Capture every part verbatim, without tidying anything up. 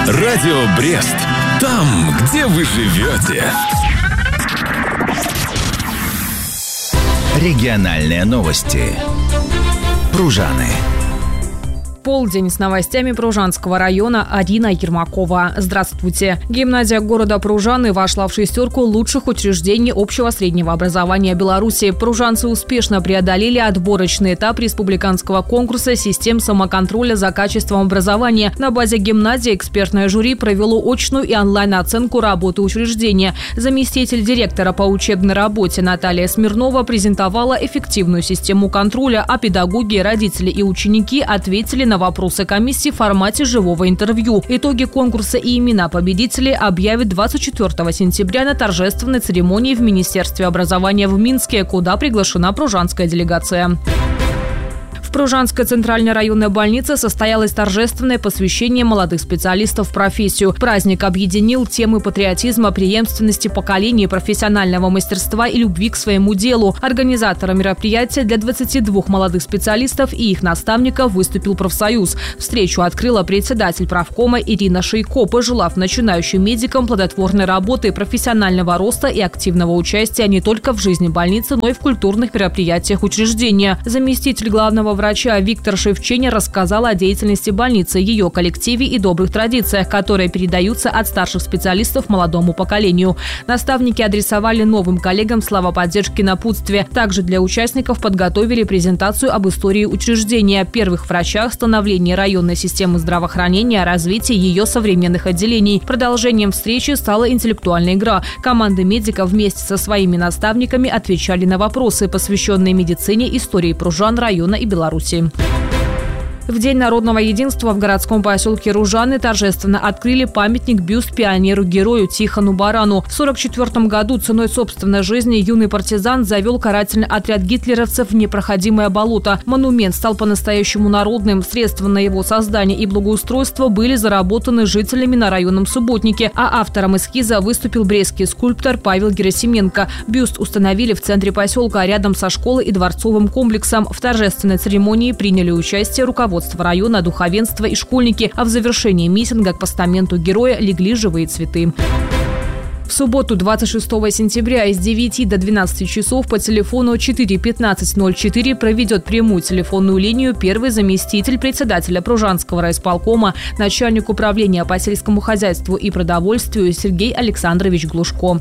Радио Брест. Там, где вы живете. Региональные новости. Пружаны. Полдень с новостями Пружанского района. Арина Ермакова. Здравствуйте. Гимназия города Пружаны вошла в шестерку лучших учреждений общего среднего образования Беларуси. Пружанцы успешно преодолели отборочный этап республиканского конкурса систем самоконтроля за качеством образования. На базе гимназии экспертное жюри провело очную и онлайн-оценку работы учреждения. Заместитель директора по учебной работе Наталья Смирнова презентовала эффективную систему контроля, а педагоги, родители и ученики ответили на вопросы комиссии в формате живого интервью. Итоги конкурса и имена победителей объявят двадцать четвёртого сентября на торжественной церемонии в Министерстве образования в Минске, куда приглашена пружанская делегация. В Пружанской центральной районной больнице состоялось торжественное посвящение молодых специалистов в профессию. Праздник объединил темы патриотизма, преемственности поколений, профессионального мастерства и любви к своему делу. Организатором мероприятия для двадцати двух молодых специалистов и их наставников выступил профсоюз. Встречу открыла председатель правкома Ирина Шейко, пожелав начинающим медикам плодотворной работы, профессионального роста и активного участия не только в жизни больницы, но и в культурных мероприятиях учреждения. Заместитель главного врача Виктор Шевченя рассказал о деятельности больницы, ее коллективе и добрых традициях, которые передаются от старших специалистов молодому поколению. Наставники адресовали новым коллегам слова поддержки и напутствия. Также для участников подготовили презентацию об истории учреждения, первых врачах, становлении районной системы здравоохранения, развитии ее современных отделений. Продолжением встречи стала интеллектуальная игра. Команды медиков вместе со своими наставниками отвечали на вопросы, посвященные медицине, истории Пружан, района и Беларуси. В День народного единства в городском поселке Ружаны торжественно открыли памятник-бюст пионеру-герою Тихону Барану. В сорок четвёртом году ценой собственной жизни юный партизан завел карательный отряд гитлеровцев в непроходимое болото. Монумент стал по-настоящему народным. Средства на его создание и благоустройство были заработаны жителями на районном субботнике, а автором эскиза выступил брестский скульптор Павел Герасименко. Бюст установили в центре поселка, рядом со школой и дворцовым комплексом. В торжественной церемонии приняли участие руководство района, духовенство и школьники, а в завершении митинга к постаменту героя легли живые цветы. В субботу, двадцать шестого сентября, с девяти до двенадцати часов по телефону четыре пятнадцать ноль четыре проведет прямую телефонную линию первый заместитель председателя Пружанского райисполкома, начальник управления по сельскому хозяйству и продовольствию Сергей Александрович Глушко.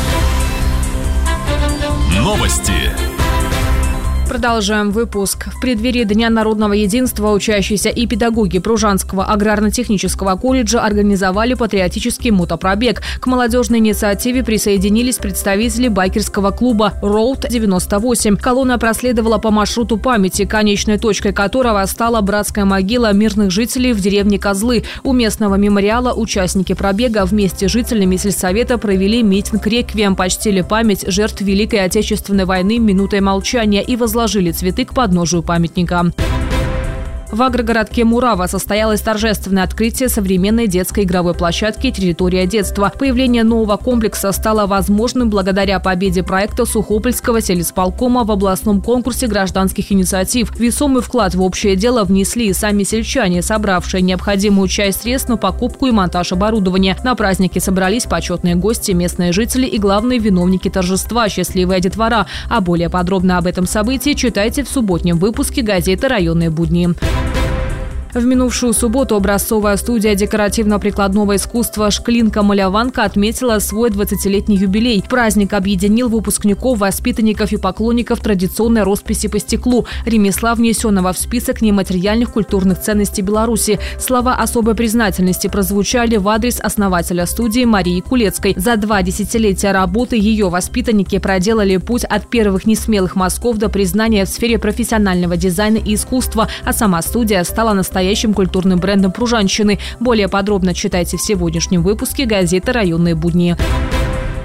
Новости. Продолжаем выпуск. В преддверии Дня народного единства учащиеся и педагоги Пружанского аграрно-технического колледжа организовали патриотический мотопробег. К молодежной инициативе присоединились представители байкерского клуба «Роуд девяносто восемь». Колонна проследовала по маршруту памяти, конечной точкой которого стала братская могила мирных жителей в деревне Козлы. У местного мемориала участники пробега вместе с жителями сельсовета провели митинг-реквием, почтили память жертв Великой Отечественной войны минутой молчания и возложили Возложили цветы к подножию памятника. В агрогородке Мурава состоялось торжественное открытие современной детской игровой площадки «Территория детства». Появление нового комплекса стало возможным благодаря победе проекта Сухопольского сельисполкома в областном конкурсе гражданских инициатив. Весомый вклад в общее дело внесли и сами сельчане, собравшие необходимую часть средств на покупку и монтаж оборудования. На празднике собрались почетные гости, местные жители и главные виновники торжества – счастливая детвора. А более подробно об этом событии читайте в субботнем выпуске газеты «Районные будни». В минувшую субботу образцовая студия декоративно-прикладного искусства «Шклинка-маляванка» отметила свой двадцатилетний юбилей. Праздник объединил выпускников, воспитанников и поклонников традиционной росписи по стеклу, ремесла, внесенного в список нематериальных культурных ценностей Беларуси. Слова особой признательности прозвучали в адрес основателя студии Марии Кулецкой. За два десятилетия работы ее воспитанники проделали путь от первых несмелых мазков до признания в сфере профессионального дизайна и искусства, а сама студия стала настоящим культурным брендом пружанщины. Более подробно читайте в сегодняшнем выпуске газеты «Районные будни». В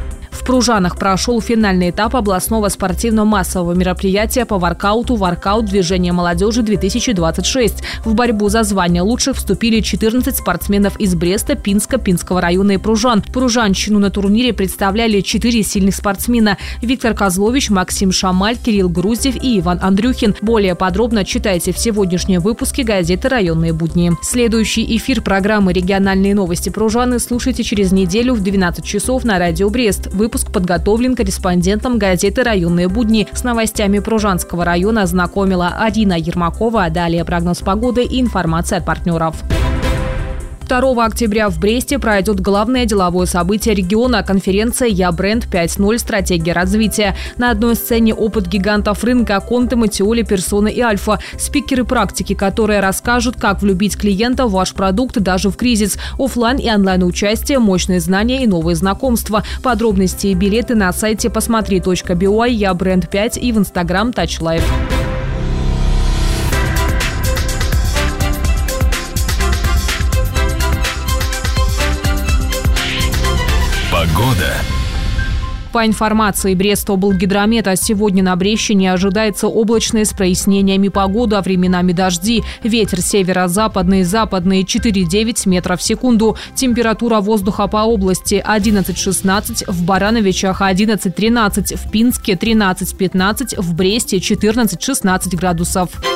Пружанах прошел финальный этап областного спортивно-массового мероприятия по воркауту «Воркаут движения молодежи-две тысячи двадцать шесть». В борьбу за звание лучших вступили четырнадцать спортсменов из Бреста, Пинска, Пинского района и Пружан. Пружанщину на турнире представляли четыре сильных спортсмена – Виктор Козлович, Максим Шамаль, Кирилл Груздев и Иван Андрюхин. Более подробно читайте в сегодняшнем выпуске газеты «Районные будни». Следующий эфир программы «Региональные новости Пружаны» слушайте через неделю в двенадцать часов на радио Брест. Выпуск подготовлен корреспондентом газеты «Районные будни». С новостями Пружанского района знакомила Арина Ермакова. Далее прогноз погоды и информация от партнеров. второго октября в Бресте пройдет главное деловое событие региона – конференция «Я бренд пять ноль. Стратегия развития». На одной сцене опыт гигантов рынка Конте, Матиоли, Персона и Альфа. Спикеры практики, которые расскажут, как влюбить клиента в ваш продукт даже в кризис. Оффлайн и онлайн участие, мощные знания и новые знакомства. Подробности и билеты на сайте посмотри точка би ой, Я бренд пять и в инстаграм Touch Life. Погода. По информации Брестоблгидромета, сегодня на Брещине ожидается облачное с прояснениями погода, а временами дожди. Ветер северо-западный, западный четыре-девять метров в секунду. Температура воздуха по области одиннадцать-шестнадцать, в Барановичах одиннадцать-тринадцать, в Пинске тринадцать-пятнадцать, в Бресте четырнадцать-шестнадцать градусов.